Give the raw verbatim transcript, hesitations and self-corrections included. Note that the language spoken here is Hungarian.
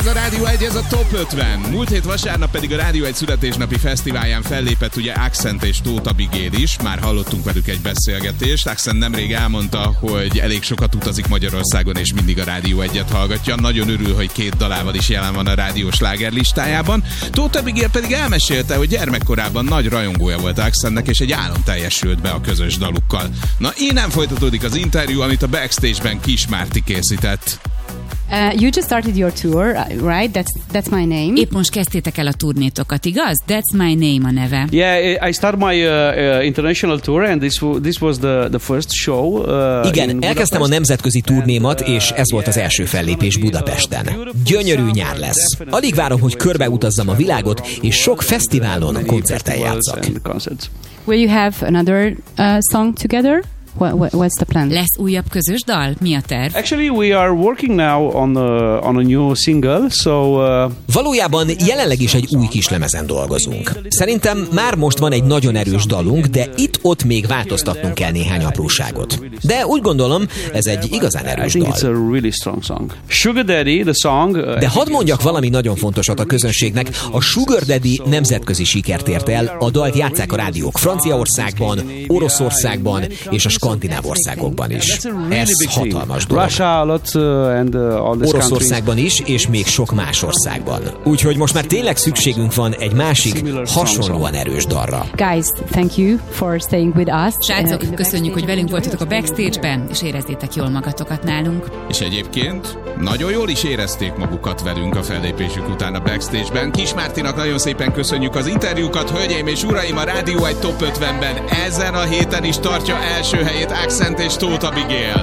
A Rádió egy, ez a Top ötven. Múlt hét vasárnap pedig a Rádió egy születésnapi fesztiválján fellépett ugye Accent és Tóth Abigail is. Már hallottunk velük egy beszélgetést. Accent nemrég elmondta, hogy elég sokat utazik Magyarországon, és mindig a Rádió egyet hallgatja. Nagyon örül, hogy két dalával is jelen van a rádiós slágerlistájában. Tóth Abigail pedig elmesélte, hogy gyermekkorában nagy rajongója volt Accentnek, és egy álom teljesült be a közös dalukkal. Na, innen folytatódik az interjú, amit a backstage-ben Kis Márti készített. Uh, you just started your tour, right? That's that's my name. Épp most kezdtétek el a turnétokat, igaz? That's my name a neve. Yeah, I started my uh, uh, international tour, and this this was the the first show. Uh, Igen, elkezdtem a nemzetközi turnémat, és ez volt az első fellépés Budapesten. Gyönyörű nyár lesz. Alig várom, hogy körbeutazzam a világot, és sok fesztiválon, koncerten játszak. Will you have another uh, song together? What, what, what's the plan? Lesz újabb közös dal? Mi a terv? Actually, we are working now on a, on a new single, so uh... Valójában jelenleg is egy új kislemezen dolgozunk. Szerintem már most van egy nagyon erős dalunk, de itt-ott még változtatnunk kell néhány apróságot. De úgy gondolom, ez egy igazán erős dal. Sugar Daddy, the song. De hadd mondjak valami nagyon fontosat a közönségnek. A Sugar Daddy nemzetközi sikert ért el, a dalt játsszák a rádiók Franciaországban, Oroszországban és a skandináv országokban is. Ez hatalmas dolog. Oroszországban is, és még sok más országban. Úgyhogy most már tényleg szükségünk van egy másik, hasonlóan erős dalra. Guys, thank you for staying with us. Srácok, köszönjük, hogy velünk voltatok a backstage-ben, és érezzétek jól magatokat nálunk. És egyébként nagyon jól is érezték magukat velünk a fellépésük után a backstage-ben. Kis Mártinak nagyon szépen köszönjük az interjúkat. Hölgyeim és uraim, a Rádió egy Top ötvenben ezen a héten is tartja első helyét Accent és Tóth Abigail.